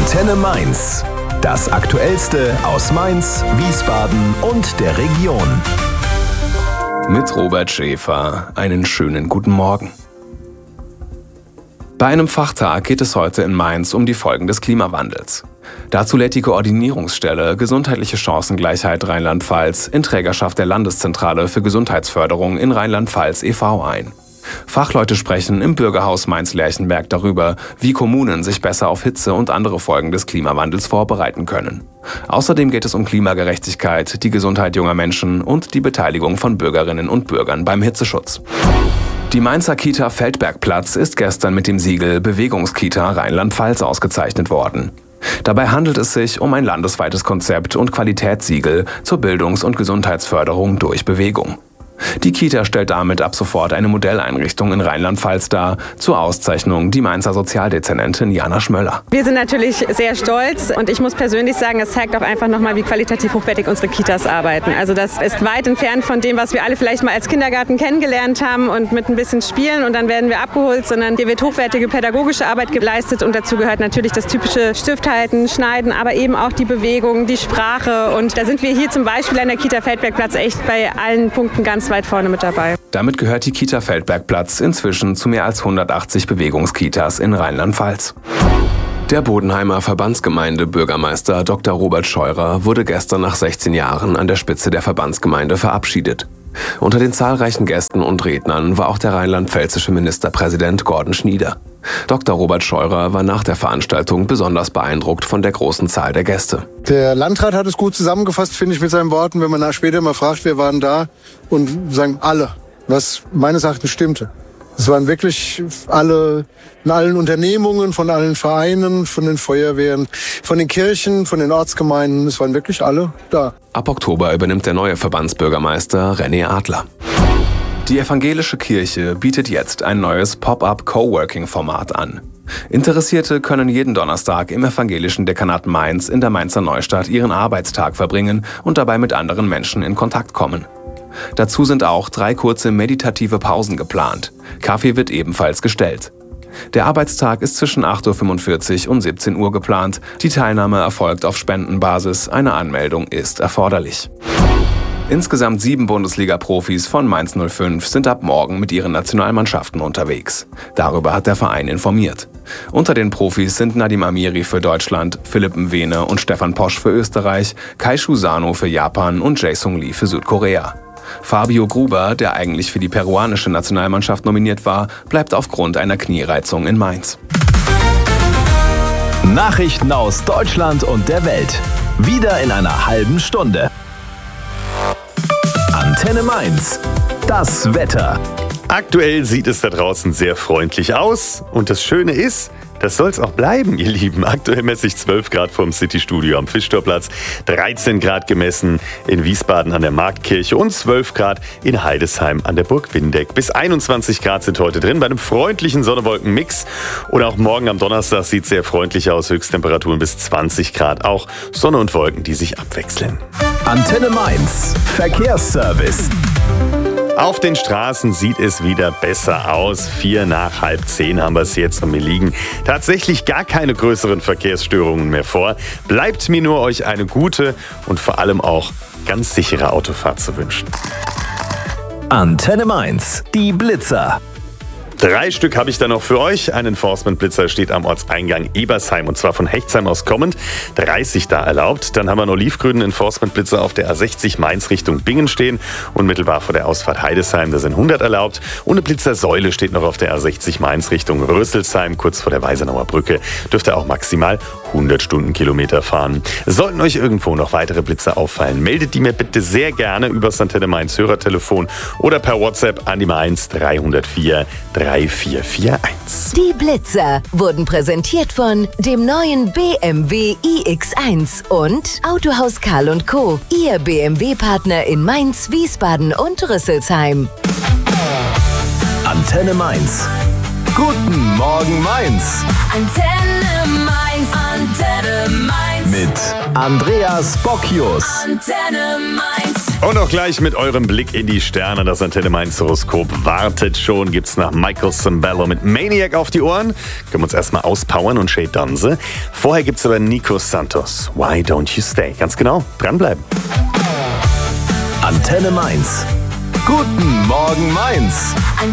Antenne Mainz. Das Aktuellste aus Mainz, Wiesbaden und der Region. Mit Robert Schäfer. Einen schönen guten Morgen. Bei einem Fachtag geht es heute in Mainz um die Folgen des Klimawandels. Dazu lädt die Koordinierungsstelle Gesundheitliche Chancengleichheit Rheinland-Pfalz in Trägerschaft der Landeszentrale für Gesundheitsförderung in Rheinland-Pfalz e.V. ein. Fachleute sprechen im Bürgerhaus Mainz-Lerchenberg darüber, wie Kommunen sich besser auf Hitze und andere Folgen des Klimawandels vorbereiten können. Außerdem geht es um Klimagerechtigkeit, die Gesundheit junger Menschen und die Beteiligung von Bürgerinnen und Bürgern beim Hitzeschutz. Die Mainzer Kita Feldbergplatz ist gestern mit dem Siegel Bewegungskita Rheinland-Pfalz ausgezeichnet worden. Dabei handelt es sich um ein landesweites Konzept und Qualitätssiegel zur Bildungs- und Gesundheitsförderung durch Bewegung. Die Kita stellt damit ab sofort eine Modelleinrichtung in Rheinland-Pfalz dar, zur Auszeichnung die Mainzer Sozialdezernentin Jana Schmöller. Wir sind natürlich sehr stolz und ich muss persönlich sagen, es zeigt auch einfach nochmal, wie qualitativ hochwertig unsere Kitas arbeiten. Also das ist weit entfernt von dem, was wir alle vielleicht mal als Kindergarten kennengelernt haben und mit ein bisschen Spielen und dann werden wir abgeholt, sondern hier wird hochwertige pädagogische Arbeit geleistet und dazu gehört natürlich das typische Stifthalten, Schneiden, aber eben auch die Bewegung, die Sprache und da sind wir hier zum Beispiel an der Kita Feldbergplatz echt bei allen Punkten ganz weit vorne mit dabei. Damit gehört die Kita Feldbergplatz inzwischen zu mehr als 180 Bewegungskitas in Rheinland-Pfalz. Der Bodenheimer Verbandsgemeinde Bürgermeister Dr. Robert Scheurer wurde gestern nach 16 Jahren an der Spitze der Verbandsgemeinde verabschiedet. Unter den zahlreichen Gästen und Rednern war auch der rheinland-pfälzische Ministerpräsident Gordon Schnieder. Dr. Robert Scheurer war nach der Veranstaltung besonders beeindruckt von der großen Zahl der Gäste. Der Landrat hat es gut zusammengefasst, finde ich, mit seinen Worten, wenn man später mal fragt, wer waren da, und sagen alle, was meines Erachtens stimmte. Es waren wirklich alle, in allen Unternehmungen, von allen Vereinen, von den Feuerwehren, von den Kirchen, von den Ortsgemeinden, es waren wirklich alle da. Ab Oktober übernimmt der neue Verbandsbürgermeister René Adler. Die evangelische Kirche bietet jetzt ein neues Pop-up-Coworking-Format an. Interessierte können jeden Donnerstag im evangelischen Dekanat Mainz in der Mainzer Neustadt ihren Arbeitstag verbringen und dabei mit anderen Menschen in Kontakt kommen. Dazu sind auch 3 kurze meditative Pausen geplant. Kaffee wird ebenfalls gestellt. Der Arbeitstag ist zwischen 8.45 Uhr und 17 Uhr geplant. Die Teilnahme erfolgt auf Spendenbasis. Eine Anmeldung ist erforderlich. Insgesamt 7 Bundesliga-Profis von Mainz 05 sind ab morgen mit ihren Nationalmannschaften unterwegs. Darüber hat der Verein informiert. Unter den Profis sind Nadim Amiri für Deutschland, Philipp Mwene und Stefan Posch für Österreich, Kaishu Sano für Japan und Jae-Sung Lee für Südkorea. Fabio Gruber, der eigentlich für die peruanische Nationalmannschaft nominiert war, bleibt aufgrund einer Kniereizung in Mainz. Nachrichten aus Deutschland und der Welt. Wieder in einer halben Stunde. Antenne Mainz. Das Wetter. Aktuell sieht es da draußen sehr freundlich aus. Und das Schöne ist, das soll es auch bleiben, ihr Lieben. Aktuell messe ich 12 Grad vom City-Studio am Fischtorplatz, 13 Grad gemessen in Wiesbaden an der Marktkirche und 12 Grad in Heidesheim an der Burg Windeck. Bis 21 Grad sind heute drin bei einem freundlichen Sonne-Wolken-Mix. Und auch morgen am Donnerstag sieht es sehr freundlich aus. Höchsttemperaturen bis 20 Grad. Auch Sonne und Wolken, die sich abwechseln. Antenne Mainz. Verkehrsservice. Auf den Straßen sieht es wieder besser aus. 4 nach halb 10 haben wir es jetzt und mir liegen tatsächlich gar keine größeren Verkehrsstörungen mehr vor. Bleibt mir nur, euch eine gute und vor allem auch ganz sichere Autofahrt zu wünschen. Antenne Mainz. Die Blitzer. 3 Stück habe ich da noch für euch. Ein Enforcement-Blitzer steht am Ortseingang Ebersheim und zwar von Hechtsheim aus kommend. 30 da erlaubt. Dann haben wir einen olivgrünen Enforcement-Blitzer auf der A60 Mainz Richtung Bingen stehen. Unmittelbar vor der Ausfahrt Heidesheim, da sind 100 erlaubt. Und eine Blitzersäule steht noch auf der A60 Mainz Richtung Rösselsheim, kurz vor der Weisenauer Brücke. Dürft ihr auch maximal 100 Stundenkilometer fahren. Sollten euch irgendwo noch weitere Blitzer auffallen, meldet die mir bitte sehr gerne über das Antenne Mainz Hörertelefon oder per WhatsApp an die Mainz 304 3441. Die Blitzer wurden präsentiert von dem neuen BMW iX1 und Autohaus Karl & Co., Ihr BMW-Partner in Mainz, Wiesbaden und Rüsselsheim. Antenne Mainz. Guten Morgen Mainz. Antenne Mainz, Antenne Mainz. Mit Andreas Bocchius. Antenne Mainz. Und auch gleich mit eurem Blick in die Sterne. Das Antenne Mainz Horoskop wartet schon. Gibt's nach Michael Cimbello mit Maniac auf die Ohren. Können wir uns erstmal auspowern und Shay Donze. Vorher gibt's aber Nico Santos. Why don't you stay? Ganz genau, dranbleiben. Antenne Mainz. Guten Morgen Mainz.